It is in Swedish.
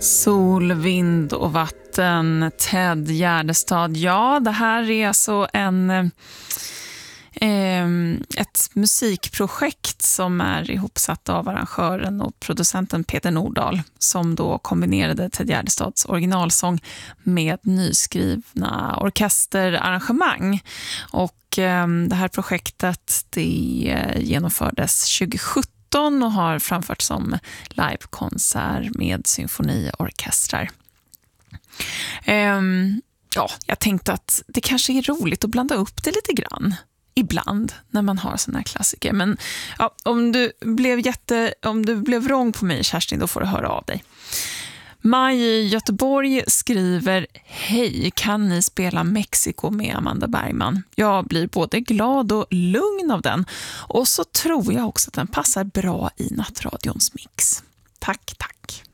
Sol, vind och vatten, Ted Gärdestad. Ja, det här är alltså ett musikprojekt som är ihopsatt av arrangören och producenten Peter Nordahl, som då kombinerade Ted Gärdestads originalsång med nyskrivna orkesterarrangemang. Och det här projektet genomfördes 2017 och har framförts som livekonsert med symfoniorkestrar. Jag tänkte att det kanske är roligt att blanda upp det lite grann ibland när man har såna här klassiker. Men ja, om du blev vrång på mig, Kerstin, då får du höra av dig. Maj i Göteborg skriver: Hej, kan ni spela Mexiko med Amanda Bergman? Jag blir både glad och lugn av den. Och så tror jag också att den passar bra i nattradions mix. Tack.